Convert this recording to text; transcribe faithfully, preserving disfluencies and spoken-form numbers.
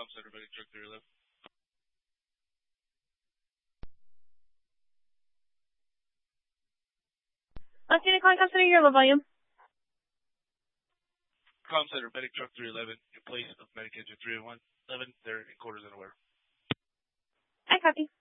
Com Center, Medic Truck three eleven. Austin, calling Com Center, your low volume. Com Center, Medic Truck three eleven, in place of Medic Engine three one eleven. They're in quarters unaware. I copy.